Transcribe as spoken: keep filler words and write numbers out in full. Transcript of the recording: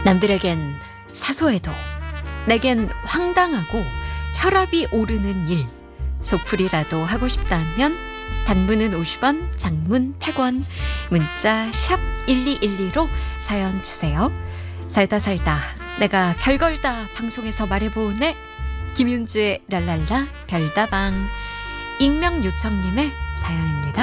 남들에겐 사소해도 내겐 황당하고 혈압이 오르는 일, 속풀이라도 하고 싶다면 단문은 오십 원, 장문 백 원, 문자 샵 일이일이로 사연 주세요. 살다 살다 내가 별걸 다 방송에서 말해보네. 김윤주의 랄랄라 별다방. 익명 요청님의 사연입니다.